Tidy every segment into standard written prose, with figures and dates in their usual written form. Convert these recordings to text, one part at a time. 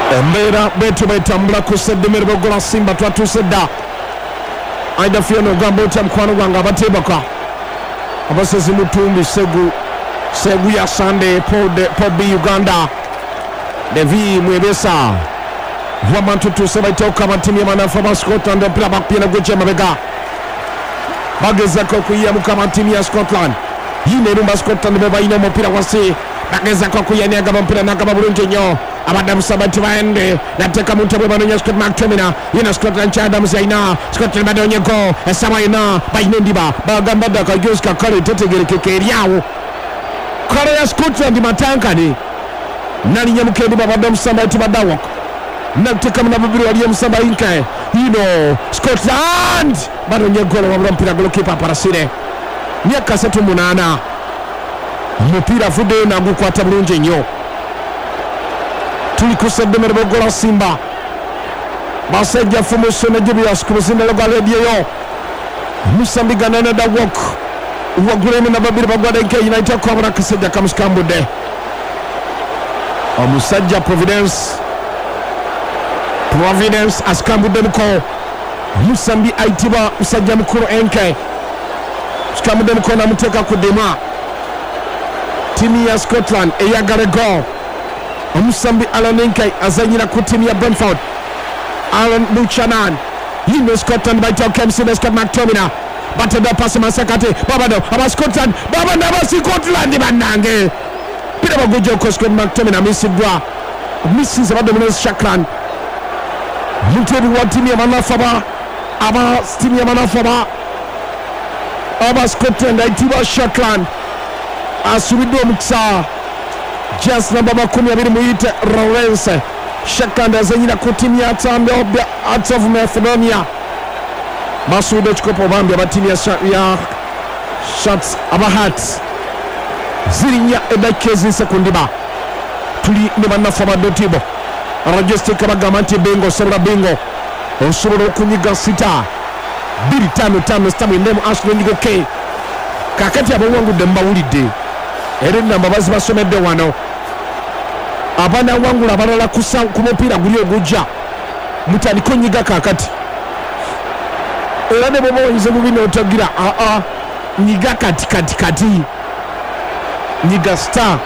embeera betu betambula kusedde merebo gola Simba twatusedda aida fiona ogamba otya mukwano gwange abateebaka abasezi mutumbi segu ya Sunday Paul B Uganda Devi Mwebesa Vamantu tuse baitoka matimu ya manafa ba Scotland mpira bakpina gweche mabega bagezako kuyiyamuka matimu ya Scotland yine rumba Scotland bebayina omupira wasi bagezako kuyaniaga mpira nakaba bulungi nnyo abaddamu sabati baende nateka muntu bwe banonya Scott McTominay yina Scotland cha Adams yaina Scotland badonyeko esama ina bayine ndiba bagamba daka Joska kale tetegerekeke eryawo kale ya Scotland matankani nali nyamukendi babaddamu sabati badawok nateka muna babiri waliye musamba inkae Scotland badonye golo wabula mpira golokipa parasire myaka 38 mupira fude na gukwata bulungi nnyo tuli kusedde merebo gola Simba basajja fumuso jibiya skuzinda loga radio musambiga nana da walk waguleme na babiri bagwada nke United kwa bana kasajja kamuskambude omusajja Providence askambude mko musambi aitiba musajja mukuru enke skambude mko na muteka kudema timu ya Scotland eyagale go omusambi Alan Enke azanyira ku timu ya Brentford Alan Buchanan yine Scotland baita Kemsina Scott McTominay batenda pasi masakate babado aba Scotland babanda aba Scotland banange pira bagojo ko Scott McTominay misidwa Mrs. Adonis Shakran muteri wa timu ya manafaba aba Scotland aitiba Shakran asubido muksa just number 12 muyite Lawrence Shakanda azanyira ku timu ya Tambe Arts of Macedonia basubido chikopo bambi abatimu ya shots abahat zirinya edakezi sekundiba tuli ne banafaba dotibo Rajestika bagamanti bengo sobra bengo osobola okunyiga sita 255 stamu ndemu Ashley Ngoke kakati abawangudde mbawulidde era namba bazi basomedde wano abana wangula abalala ku mupiira guli ogujja mutandiko nyiga kakati era ne bwoba oyinza bubina otagira nyiga kati nyiga star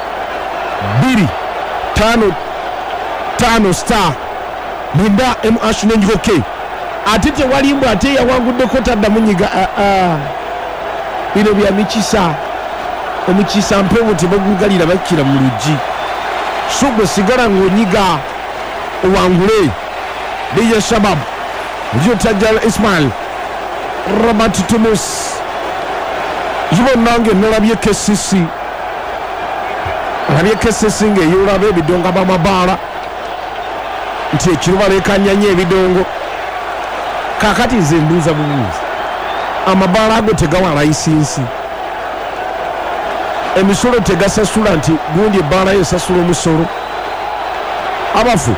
255 star munda Ashley Ngoke ate tewalimbu ate yawanguddeko taddamu nyiga bino bya omukisa mpewo tebagugalira bakira mu luggi sugwe sigala ng'onyiga owangule Deja Shabab Tajal Ismail Rabat Tumus yibo nange nolabye KCC ng'eyolaba ebidongo abamabaala nti ekirubalekanyanya ebidongo kakati nze mbuuza bubuuzi amabaala ago tegawa layisinsi emisolo tegasasula nti gundi ebbaala yesasula omusolo abafu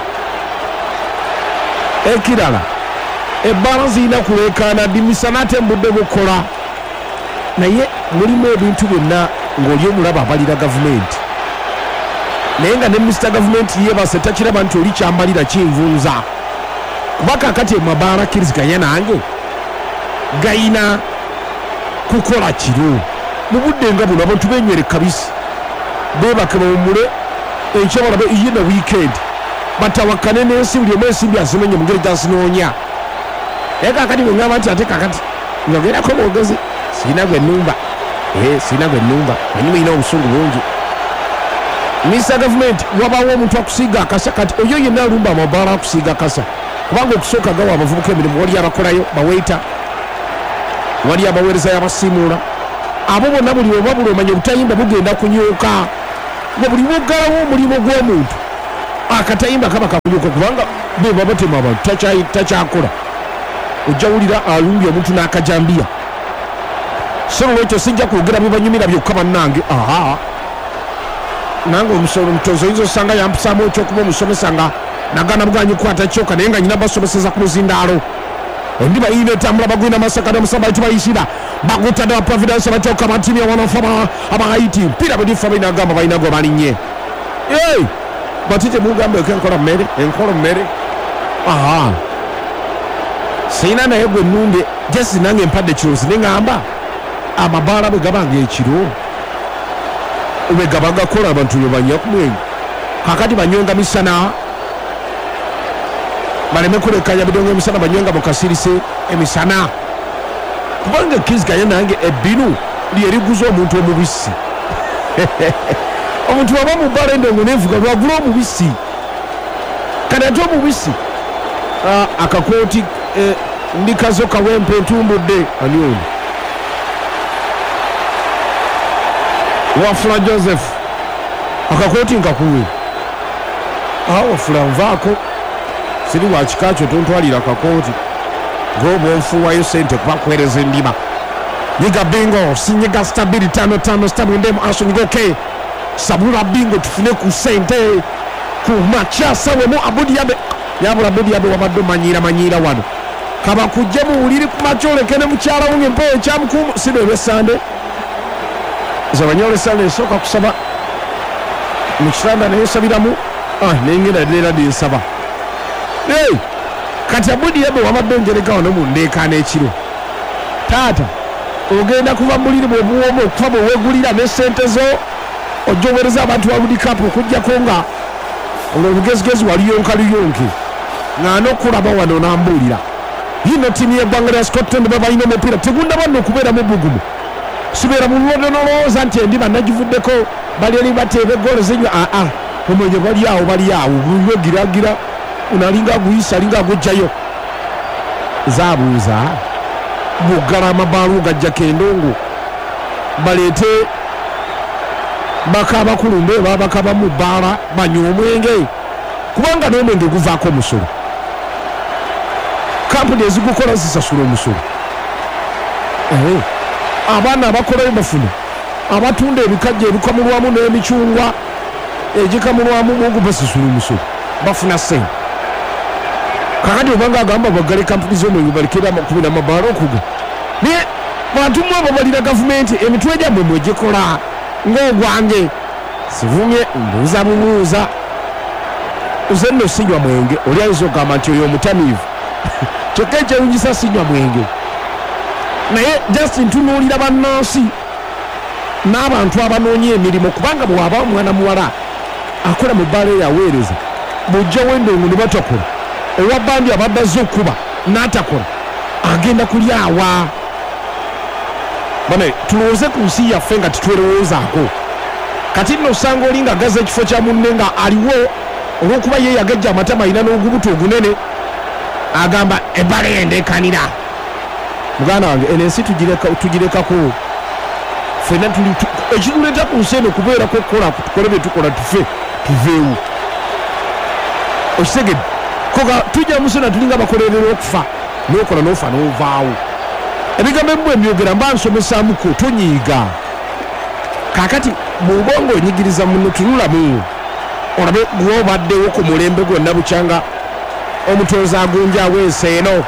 ekirala ebbaala zirina kuleekaana dimisana ate mbudde bukola naye mulimu ebintu byonna ng'oli omulaba abalira gavumenti naye nga ne Mr. Gavumenti yeebase takiraba nti oli kyambalira kinvunza kuba kakati emabaala kiriziganya nange gayina kukola kiro mu budde nga buno abantu benywere kabisi bebake bawumule enkya balabe iye na weekend batawakane n'ensi buli omu ensimbi azimenye mu ngeri gyazinoonya naye kakati bwengamba nti ate kakati nyogerako mwogezi sirina gwe nnumba manyuma ina obusungu bungi Mr. Gavumenti wabawo omuntu akusiiga akasa kati oyo yenna alumba amabaala akusiiga akasa kubanga okusooka gawa abavubuka emirimu wali abakolayo baweita wali abaweereza y'abasiimuula abo bonna buli webabula omanya obutayimba bugenda kunyuuka nga buli bwogalawo omulimu gw'omuntu akatayimba kaba kakunyuuka kubanga beba batema abantu takyakola ojja wulira alumbye omuntu n'akajambiya so lwekyo sijja kwogera bibanyumira byokka bannange nange omusolo omutozi oyinza osanga yampusaamu ekyokuba omusomesa nga nagana bwanyi kukwata kyoka naye nga nyina basomeseza ku muzindaalo endiba yina etambula bagwina masaka n'omusamba iti bayisira bagutadde wa Providence batyoka amatimu ya wanafa aba Haiti mpira bwe difa bainagamba bainago balinnye batite mugambe ko enkola mmere sina naye gwe nnumbe jesi nange empadde kirozi neŋŋamba amabaala bwe gabanga ekiro bwe gaba gakola abantu bwe banywa ku mwenge kakati banywenga misana baleme kulekanya bidongo emisana banywenga mukasirise emisana kubanga ekkiziganya nange ebbinu lyeriguza omuntu omubisi omuntu waba mu bbala endongo nevuga lwagula omubisi kati ate omubisi akakooti ndikazo kawempe ntumbudde ani ono Wafula Joseph akakooti nkakuwe Wafula nvaako siri wa kikakyo tontwalira akakooti ng'oba onfuwayo sente kubakuweereza endiba nyiga bingo sinyiga stabili 5 stabundemu asonyigoke sabula bingo tufune ku sente ku makyasawemu Abudiyabe yabula Abudiyabe wabadde manyiira wano kaba kujja muwuliri ku makyoleke ne mukyala wunge mpewo ekyamukuuma sibe olwesande zabanyole sande esooka kusaba mu kitanda neyesabiramu nengenda leera densaba kati Abudiyabe wabadde njereka wano mu ndeekaana ekiro taata ogenda kuva muliri bwebuwomu okufa bwewegulira ne sente zo ojja oweereza abantu ba budikapu okugjako nga olwobugezigezi waluyonkaluyonke nga nokulaba wano nambuulira yino tiimu y'eggwanga lya Scotland bwe balina omupiira tegundaba nno okubeera mu bugumu sibeera mu lwodo nolowooza nti endiba nagivuddeko bali eri bateeba egoolo zinywa omwenye bali awo bulwegiragira unalinga aguyisa alinga agujjayo zaabuuza buggala amabaalu gajjako endongo baleete baka abakulumbe babakaba mu bbaala banywa omwenge kubanga n'omwenge guvaako omusolo kampuni ezigukola zisasula omusolo abaana abakolayo bafuna abatunda ebikajja ebikamulwamu n'emicungwa egikamulwamu mungu basasula omusolo bafuna sente kakati obanga agamba baggale kampuni z'omwenge balekera kubira amabaala okuga naye bantu mu abo balina gavumenti emitwe gyammwe mwegikola ng'ogwange sivumye mbuuza bubuuza nze nno sinywa mwenge oli ayinza okugamba nti oyo omutamiivu kyokka ekyewunyisa sinywa mwenge naye just ntunuulira bannansi n'abantu abanoonya emirimu kubanga bw'aba omwana muwala akola mu bbaala eyo aweereza bujja w'endongo ne batakola owa bandi abaddaze okuba n'atakola agenda kulyawa bane tulowooze ku nsi yaffe nga titwerowoozaako kati nno osanga oli nga agaza ekifo kya munne nga aliwo olw'okuba ye yagajja amatama alina n'ogubuto ogunene agamba ebbala yendeekanira muganda wange eno ensi tugirekako ffenna ekituleeta ku nsi eno kubeerako okukola tukole bye tukola tuveewo okitegedde koga tujja musona tulinga bakolerera okufa n'okola n'ofa n'ovaawo ebigambo ebimu embyogera mba nsomesaamuko tonyiiga kaakati bw'oba ng'onyigiriza muno tunulamu olabe gw'obaddewo ku mulembe gwonna bukyanga omutonzi agunjawo ensi eno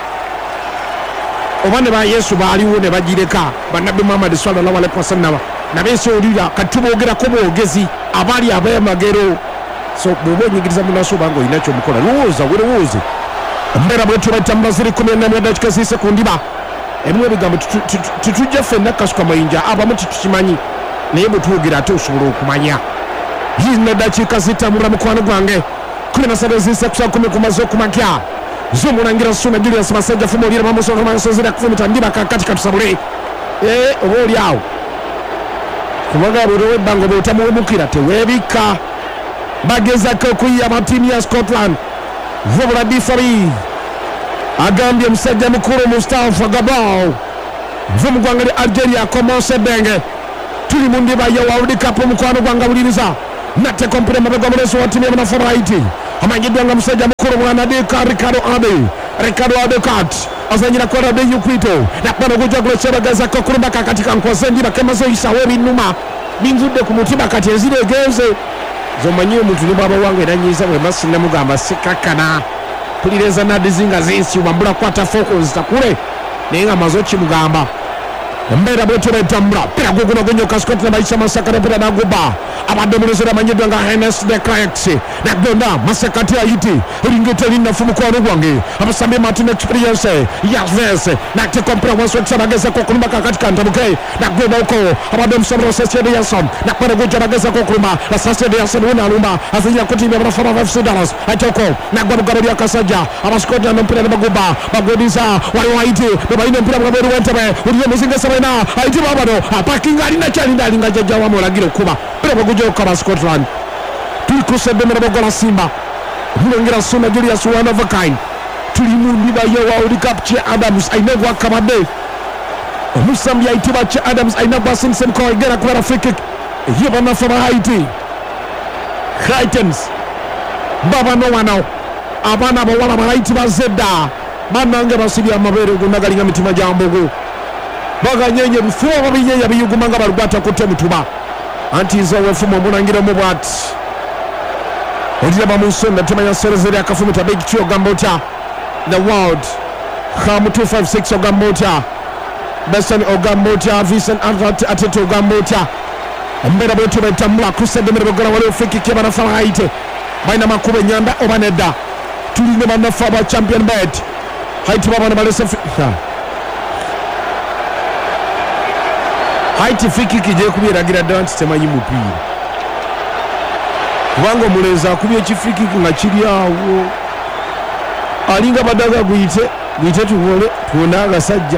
oba ne ba Yesu baaliwo ne bagireka bannabbi Muhammad sallallahu alaihi wasallam nabensi olira kati tuboogerako bwogezi abaali ab'amagero so bw'oba onyigiriza munaso oba ng'olina kyomukola lowooza werowooze embeera bwe tubaitambula ziri 14 dakika ziise ku ndiba ebimu ebigambo titujja ffenna kasuka mayinja abamu titukimanyi naye bwe twogera ate osobola okumanya yina dakiika zitambula mukwano gwange 17 ziise kusa 10 kumaze okumakya z'omulangira Ssuuna Julius Masajja Fumo olira mamusonga mansozera kufumita ndiba kakati katusabule oba oli awo kubanga bwerowo ebbanga bw'otamuwemukira teweebikka bagezako okuyiya amatiimu ya Scotland vubula difari agambye musajja mukulu Mustafa Gabao nve mu ggwanga lya Algeria akomonse Benge tuli mu ndiba ya World Cup omukwano gwanga buliriza natte kompire mabega muleso wa timu y'Abanaforaiti amanyiddwa nga musajja mukulu mwanadika Ricardo Adekat azanyira kwa Rabe Yukwito nakubana okujja kulekyebagezako okulumba kakati kankwase ndiba kemaze oyisawo ebinnuma binzudde ku mutima kati eziregenze zomanyi omuntu ne bwaba wange nanyiza bwe masi namugamba sikakana pulireza nadizinga zinsi wambula kwata focus takule naye nga maze okimugamba Mbera bwetu betambula pira guguno gunyoka Scotland maisha Masakati pira naguba abadde mulezera manyidwa nga Hennes de Klerks nagonda Masakati ayiti ringete linna fumu kwa rugwange abasambi Martin experience Yasves na tekompra wanso tsabageza ko kulumba kakati kantabuke nagonda uko abadde musabro sesede yasom na kwere guja bageza ko kulumba la sesede yasom wona alumba azinya kutimba bana fama FC Dallas atoko nagwa mugabo ya kasaja aba Scotland mpira baguba bagodiza wali waiti baba ine mpira mugabo wentebe uriye muzinga sabena aiti babado parking ali na chali ndali ngajaja wa molagiro kuba pira bagujo kwa Scotland tulikusebe merabogola Simba Mulongera Sona Julius one of a kind tulimundiba yo wa World Cup che Adams ainegwa kamade Musambia itiba che Adams ainegwa Simpson ko igera kwa free kick yiba na fama Haiti Titans baba no wanao abana bawala Haiti bazeda banange basibya amabere gunagalinga mitima jambogo baga nyenye bifuwa babinyenye biyugumanga barugata kote mutuba anti zo wefumo munangira mu bwat Odila bamusonda tumanya serezere akafumita big trio gambota the world Khamu 256 Ogambota Besson Ogambota Vincent Atete Ogambota mbera bwetu betamula kusede merebogola wale ofiki keba na fala Haiti baina makube nyanda obaneda tuline banafa ba champion bet Haiti baba na balese Haiti fiki kije kubiragira dance temanyi mupira wango muleza kubye chifiki nga kiri awo alinga badaga guite tuwole tuona gasajja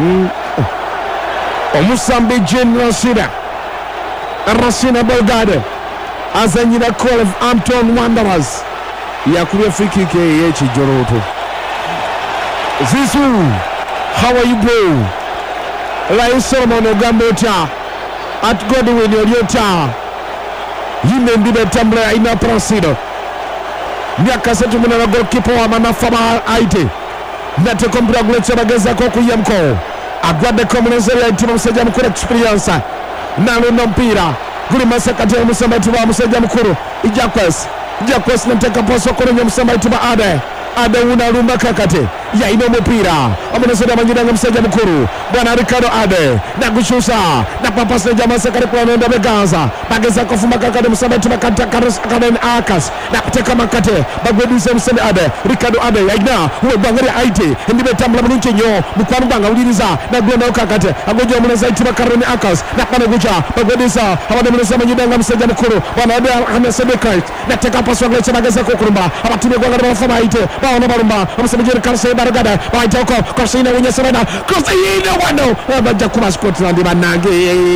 omusambe General Sira Arasina Belgade azanyira Call of Anton Wanderers yakubye fiki ke yechi joroto Zizu how are you bro Lai Solomon Ogambota at Godwin Oliota yime ndibe tambla ina prasido miaka setu muna na goalkeeper wa manafama Haiti nate kompira guleche bageza kwa kuyamko agwade komunezeri ya itima mseja mkuru experience nalo mpira guli Masakati ya musamba ituba mseja mkuru Ijakwes nateka poso kwenye musamba ituba Ade una rumba kakate ya ino mpira amunezeri manjidanga mseja mkuru bwana Ricardo Ade na gushusa na papasa jama Masakati kwa nenda begaza bageza kufuma kakate musamba ituba kakadeni akas na kuteka makate bagwedise mseme Ade Ricardo Ade ya ina uwe bangari Haiti ndibe tambla mnunche nyo mkwanu banga uliriza na gwenda ukakate agojo amunezeri ituba kareni akas na kwane gucha bagwedisa abade munezeri manjidanga mseja mkuru bwana Ade Hanesedekait na teka paswa gleche bageza kukurumba abatime kwa gada mafama Haiti baona barumba amusemejeri Karsei Baragada baita uko Karsei wenye semena Karsei wano baja kuma Scotland banange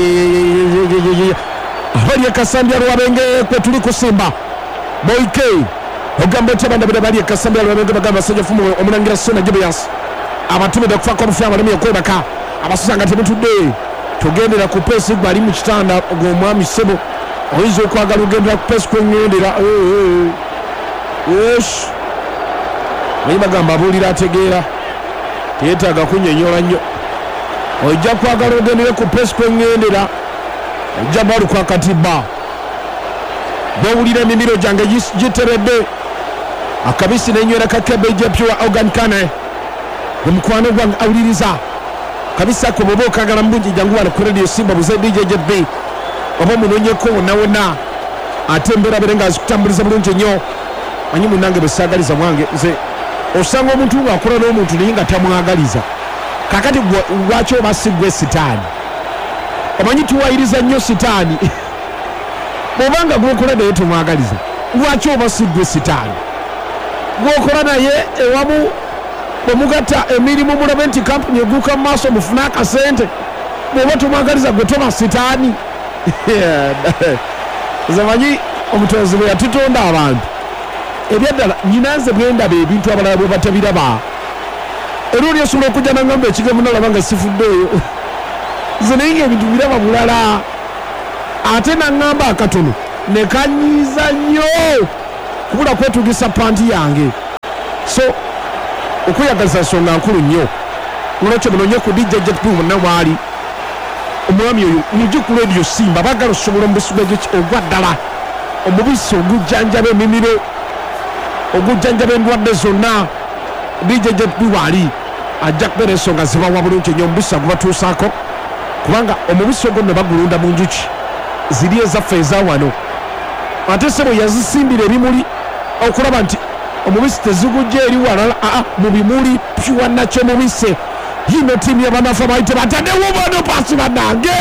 Bali Kasambia Rwabenge kwetuli kusimba Boyke Ogambota banda bali Kasambia Rwabenge bagamba seje fumu omunangira Sona Julius abatume da kufa konfya balimi okwebaka abasanga temutude tugendera ku pesi bali mu kitanda ogomwami sebo oyizo kwagala ugendera ku pesi kwengendera yes bagamba abulira ategeera teetaaga kunnyonnyola nnyo ojja kwagala ogendere ku pesi kwengendera ojja bali kwa katibba bwowulira emimiro gyange giteredde akabisi nenywera kakebe jepyuwa organikane omukwano gwange awuliriza kabisi ako bwoba okagala mbungi jangu wala ku radio Simba buze DJ JB oba munonyeko wonna ate embeera nga azikutambuliza bulungi nnyo manyi munange besaagaliza mwange nze osanga omuntu ng'akola n'omuntu naye nga tamwagaliza kakati lwaki oba si gwe sitaani omanyi tuwayiriza nnyo sitaani bw'obanga gwokola naye tumwagaliza lwaki oba si gwe sitaani gwokola naye ewamu bwemugatta emirimu mulabe nti kampuni eguuka mu maaso mufune akasente bw'oba tumwagaliza gwe toba sitaani zamanyi omutonzi bwe yatutonda abantu ebyaddala nyinanze bwendaba ebintu abalala bwe batabiraba era oli osobola okujja nangamba ekigemu nalaba nga sifuddeeyo nze naye nga ebintu biraba bulala ate nangamba akatono ne kanyiiza nnyo kubula kwetugisa panti yange so okweyagaliza nsonga nkulu nnyo olwekyo munonye ku DJ JP monna waali omwami oyo mujje ku radio Simba baagala osobola omubusigo ogwa ddala omubisi ogujjanjaba emimiro ogujjanjaba endwadde zonna DJ JP waali ajja kubeera ensonga zibawa bulungi nnyo omubisi gubatuusaako kubanga omubisi ogwo ne bagulunda mu njuki ziri ezaffe ezawano ate sebo yazisimbira ebimuli okulaba nti omubisi tezigujja eri walala mu bimuli pure nakyo mubise yino tiimu y'abanafu abayite bataddewo bano paasi bannange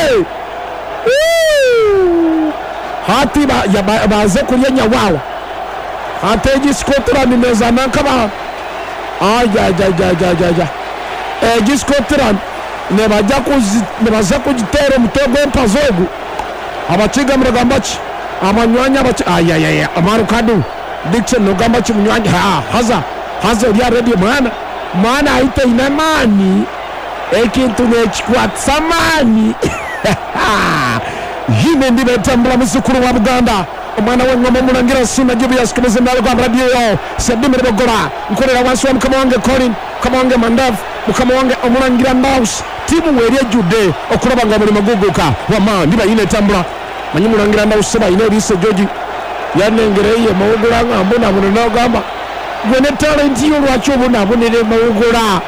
hati baze kulya nyawaawa ate egi Scotland neza nankaba ajajajajaja egi Scotland nebaza kugiteera omutwe gw'empazi ogu abakiga muragamba ki amanywanyi ayayaya amarukadu Dickson nogamba ki munywanyi haza oli aredi mwana ayite ina maani ekintu nekikwatisa maani yine ndi betambula musukulu wa Buganda omwana w'engoma omulangira Suna Julius Kimeze nalugamba radio Sedimere Bogola nkolera wansi wa mukama wange Colin mukama wange Mandav mukama wange omulangira Ndaus timu weri ejjudde okulaba nga buli maguguka wama ndiba yine etambula manyi mulangira Ndaus seba yine Elise George yanengereye mawugula nga mbonabona n'ogamba gwe ne talenti yo lwaki obonabonere mawugula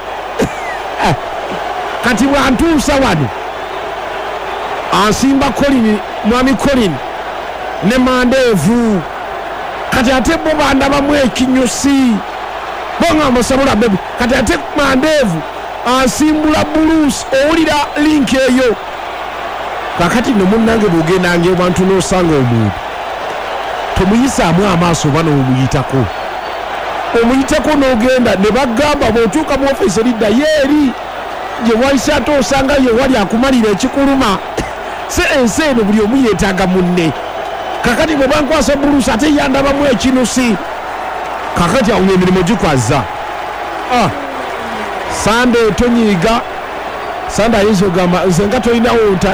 kati bwantuusa wano asimba Colin mwami Colin ne Mandevu kati ate bo bandabamu ekinyusi bongamba sabula bebi kati ate Mandevu asimbula Bruce owulira link eyo kakati no munnange bugendange abantu n'osanga omuntu tomuyisaamu amaaso bano omuyitako n'ogenda ne bagamba bw'otuuka mu ofiisi eridda yeeri gye wayise ate osanga ye wali akumalira ekikuluma se ensi eno buli omu yeetaaga munne kakati bwe bankwasa Bruce ate yandabamu ekinusi kakati awo emirimu gikwaza Sande tonyiiga Sande ayinza ogamba nze nga tolinawo nta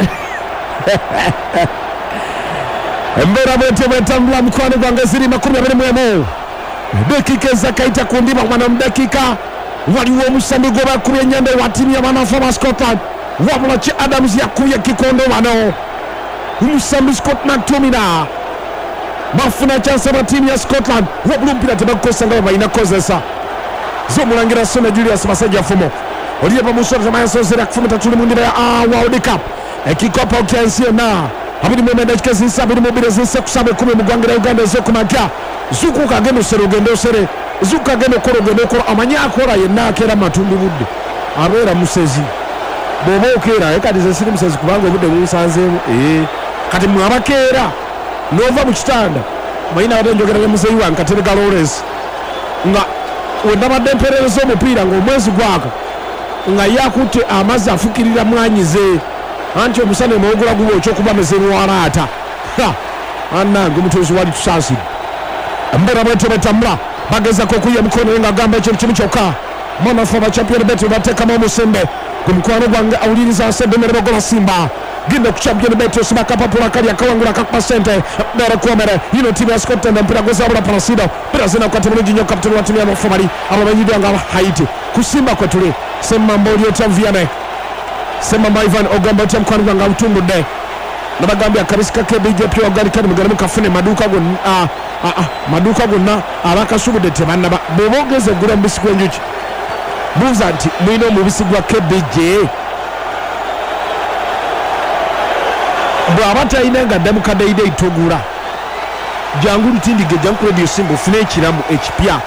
embeera bwete bwetambula mukwano gwange ziri 21 dakiika ezakayita ku ndiba mwana mu dakiika waliwo omusambi gwe bakubye ennyanda wa ttiimu y'abanafu aba Scotland wabula ki Adams yakubye kikondo wano omusambi Scott McTominay bafuna kyansa ba ttiimu ya Scotland wabula omupiira tebagukozesa nga bwe balina kukozesa z'omulangira Sona Julius Basajja Fumo oliye bamusoro tamayasozera kufumita tuli mu ndiba ya World Cup ekikopo kyansi yonna 24 dakika zisa 22 zisa kusaba 10 mu ggwanga lya Uganda ez'okumakya zuku kagenda osere ogenda osere zuku kagenda okola ogenda okola amanyi akola yenna akeera matundu budde abeera musezi bw'oba okeera kati ze siri musezi kubanga obudde bumusanzeemu kati mwe abakeera n'ova mu kitanda manyi nabadde njogera ne muzeeyi wange Katerega Lawrence nga wendabadde mperereza omupiira ng'omwezi gwaka nga ye akutte amazzi afukirira mwanyi ze anti omusana emawugula guba okyokuba mezerwalaata annange omutuuzi wali tusaasidde embeera bwetyo betambula bagezako okuya emikono nga agamba ekyo kimu kyokka mwanafu aba champion bet bateekamu omusembe ku mukwano gwange awuliriza Sedimere Bogola Simba genda ku champion bet osima akapapula kali akawangula akakupa sente bere kuomere yino tiimu ya Scotland mpira gwezabula Palasido mpira zinakwata bulungi nnyo kapiteni wa ttiimu y'abafumali abamanyiddwa nga Haiti kusimba kwe tuli Semmamba Oliotya Vianney Semmamba Ivan ogamba otya mukwano gwange awutumbudde nabagambye akabisika KBJ pure organic mugenda mukafune maduuka gonna abakasubudde tebannaba bw'oba ogeze ogula omubisi gw'enjuki buuza nti mulina omubisi gwa KBJ bw'aba talina nga dda mukadeideyi togula jangu lutindige jangu radio simba ofune ekiramu ekipya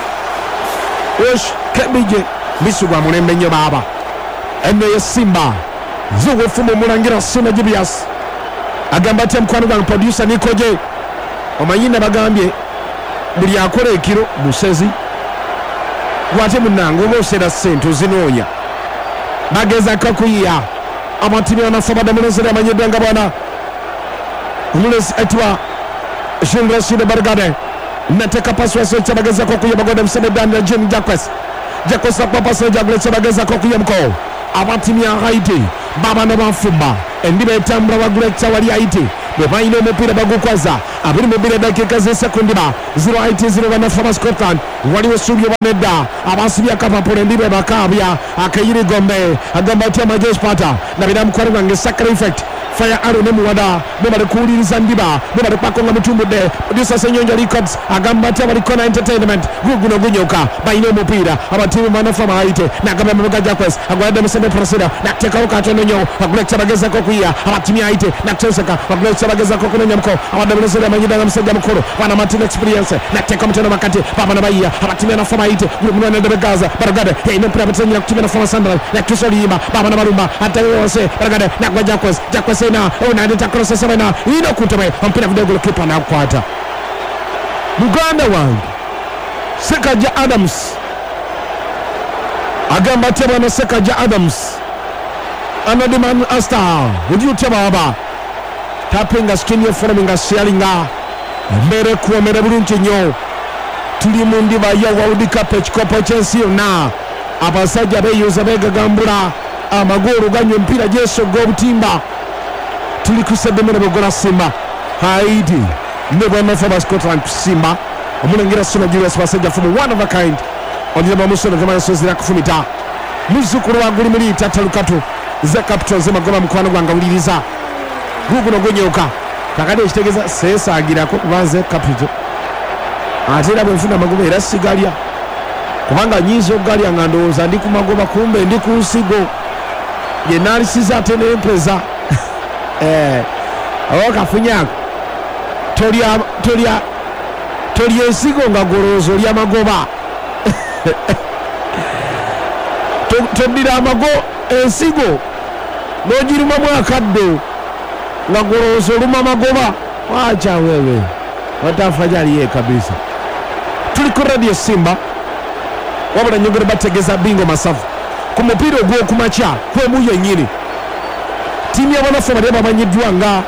KBJ mubisi gwa mulembe nnyo baaba eno ye Simba z'obwefumu omulangira Sona Julius agamba atya mukwano gwange producer Nikoje omanyi nabagambye buli akola ekiro musezi gwate munnange oba osera ssente ozinoonya bagezako kuyiya amatimu y'abanafu abadamunozere amanyiddwa nga bwana omulesi etwa Jean Rashid Bargade nateeka pasiwaso kyabagezako okuyiya bagoda musemeddanira Jim Jacques akupapasa jagule kyabagezako okuyiyamuko abatimu ya Haiti babano bafumba endiba etambula wagula ekyawali Haiti bwe balina omupiira bagukwaza 22 dakiika z'esekundiba 0 Haiti 0 banafu aba Scotland waliwo essuubi obanedda abasibye akapapula endiba ebakaabya akayiri gombe agamba atya Majesh Pata nabira mukwano gwange Sakara Effect Fire Arrow ne muwada mubale kuwuliriza ndiba mubale kwakonga mutumbudde producer Senyonja Records agamba ati abaliko na entertainment guguno gunyoka bayina omupiira abatimu manafa maite nagamba mubuga Jacques agwade musende prosida natekawo katono nyo agulekya bagezako kuya abatimi aite nateseka agulekya bagezako kunonya mko abadabulezera amanyida musajja mukuru bana Martin experience nateka muteno makati baba nabayiya abatimi anafa maite guguno ne Gaza baragade ino mpira batenya kutimena na Sandra na Kisolimba baba na Marumba atayose baragade nagwa Jacques na onadeta cross sabana ino kutwe mpira vidogo kipa na kwata Muganda wangu Sekaja Adams agamba teba na Sekaja Adams anadiman asta uju teba baba tapinga skinny forming sharinga mbere kuwa mbere bulungi nyo tuli mu ndiba ya World Cup ekikopo ky'ensi na abasajja beeyuza begagambula amagulu ganywa mpira jeso g'obutimba tuli kusedemera begola Simba Haiti ne bwana fa Scotland Simba omulengira sona Julius basajja from one of a kind onjeba musoro kama sozira kufumita muzukuru wa guli muri tatalukatu za captain ze magoma mukwano gwanga uliriza guguno gonyoka kakade kitegeza sesa agira ko kubanze captain atera bwefuna magoba era sigalya kubanga nyizo galya ngandoza ndi ku magoba kumbe ndi ku nsigo ye nalisiza atene empresa kafunyako tolia ensigo nga gorozo lya magoba todira amago ensigo nojiruma mwakaddo nga gorozo luma magoba wacha wewe watafajali kabisa tuli ku Radio Simba wabula nyongere bategeza bingo masavu ku mupira ogwo kumacha kwemu yenyini timu y'abanafu bali bamanyiddwa nga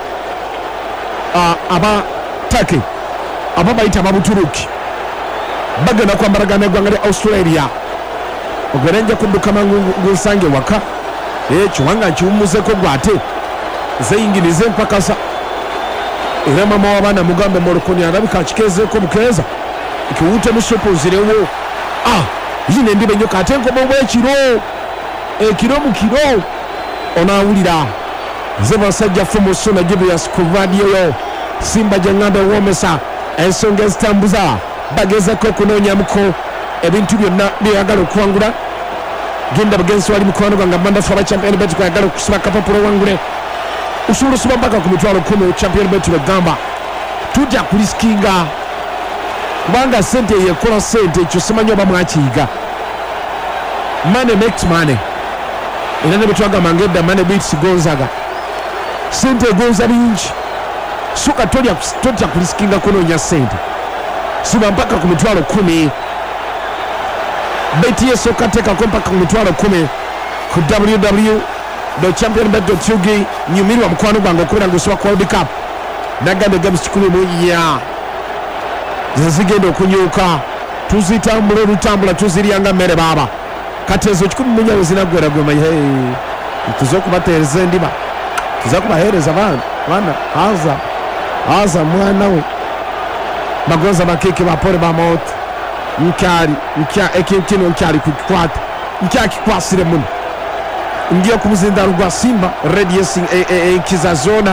aba Turkey aba bayita ababuturuki bagenda kwambaragana eggwanga lya Australia ogerenja kudduka mangu nsange waka kiwanga nkiwummuzeko gwate zeyingirize mpakasa era mama w'abaana mugambe molokoni alabika akikezeeko bukeeza ikiwute musupu nzirewo yine ndibe nyo kate nkobo bw'ekiro ekiro mu kiro onawulira ze basajja fumu sona Julius ku radio Simba janganda womesa ensonga ezitambuza bagezako kunoonyamuko ebintu byonna byagala okuwangula genda bugenzi wali mukwano gwanga banda fa champion bet kwagala okusiba kapapulo wangule usulu suba mpaka ku mitwalo 10 champion bet bagamba tujja kuliskinga kubanga sente yekola sente ekyo simanyi oba mwakiyiga money makes money era ne betwagamba ngedda money beats Gonzaga sente gonza bingi suka tolya kuliskinga kunoonya sente siba mpaka ku mitwalo 10 beti yesoka tekako mpaka ku mitwalo 10 ku www.championbet.ug nyumirwa mukwano gwange okubera ngusibwa ku World Cup nagande games 11 zigenda okunyuka tuzitambula olutambula tuziryanga mmere baba kati ezo 10 zinagwera gwemanyi tuzokubateereza endiba tuzakubaheereza bana aza mwana we bagonza bakeke bapore bamauti ekintino nkyali kukikwata nkyakikwasire muno ngiye ku muzindaro gwa Simba Red Racing kizazona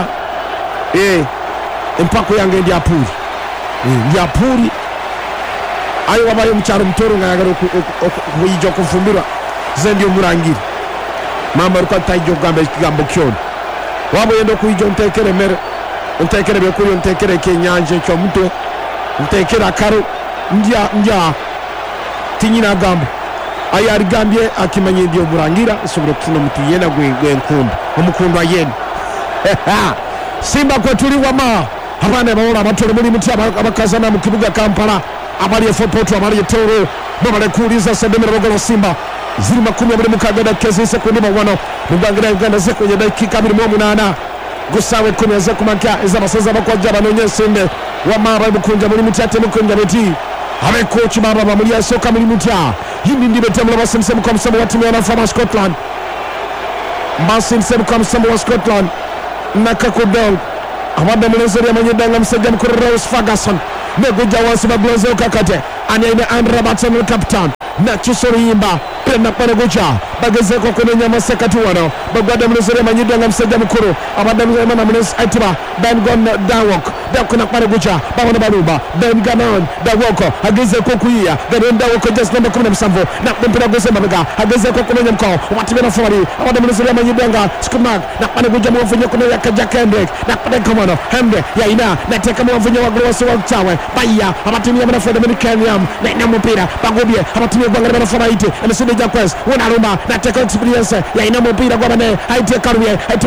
empako yange ndi apuri ayo wabaye mukyalo mutoro nga yagala okuyija okufumbirwa ze ndi omurangiri mama rukataijo kugamba ekigambo kyona waba yenda okuyija ontekere mere ontekere byokuli ontekere ekyenyanja ekyomutwe ontekere akaro ndya tinyina agamba ayo aligambye akimanye ndi omurangira asobora okufuna omuntu yena gwenkundu omukundwa yena Simba kwetuli wama abaana bawola abatole muli muti abakazana mu kibuga Kampala abali efopoto abali etoro babale kuuliza sedemera bagolo Simba ziri 26 dakika sekondi bawano mubangira Uganda zekonye dakika 28 gusawe 10 zekumaka ezabasaza bakwaja banonye sende wamara bukunja muri muti ate mukunja beti abe coach baba bamuli asoka muri muti yindi ndibe temula basimsem kwa msemo wa timu ya Fama Scotland basimsem kwa msemo wa Scotland nakakodong abadde mulezeri amanyedanga musajja mukuru Rose Ferguson neguja wansi baglozo kakate anaine Andra Batson captain na Chisorimba pena para guja bagezeko kumenya amaseka tuwano bagwada munezere manyido nga msajja mukuru abadde muzema munez aitiba Ben Gon Dawok dakuna kware gucha babona baluba Ben Ganon Dawok agezeko kuyiya Ganon Dawok just number 17 na mpira gose mabega agezeko kumenya mkao watibena fori abadde munezere manyido nga skumak na kware gucha mwafunyo kuna yakaja Kendrick na kware kamano Hembe ya ina na teka mwafunyo wa grosso wa chawe baya abatumia mna Fred Kanyam na mpira bagobye abatumia kwa ngara fora ite and Sidi Jacques wana rumba na teka experience ya ina mpira kwa bane haite Karuye